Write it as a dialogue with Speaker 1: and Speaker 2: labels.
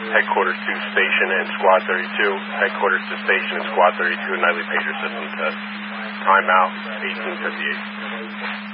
Speaker 1: headquarters to station and squad 32, headquarters to station and squad 32, nightly pager system test. Timeout, 1858.